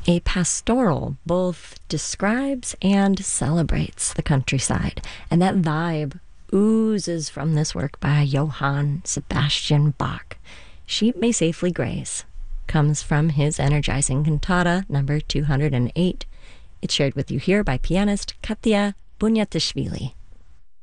A pastoral both describes and celebrates the countryside, and that vibe oozes from this work by Johann Sebastian Bach. Sheep May Safely Graze comes from his energizing cantata number 208. It's shared with you here by pianist Katya Bunyatishvili.